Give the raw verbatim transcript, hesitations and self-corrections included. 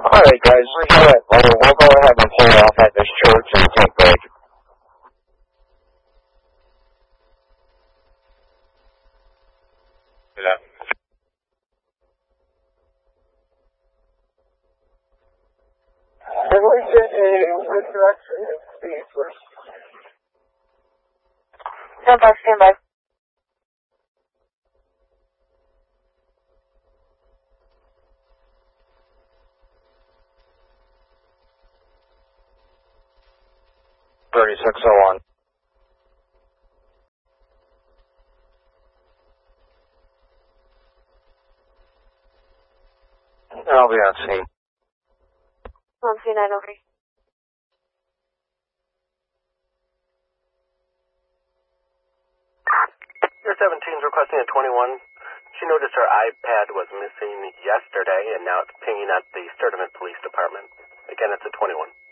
Alright guys, we're here at We'll, we'll go ahead and pull off at this church and take break. Yeah. And we did a good direction of speed first. Stand by, stand by. thirty-six oh one. I'll be on scene. one three nine oh three. Your seventeen's requesting a twenty-one. She noticed her iPad was missing yesterday, and now it's pinging at the Sturdivant Police Department. Again, it's a twenty-one.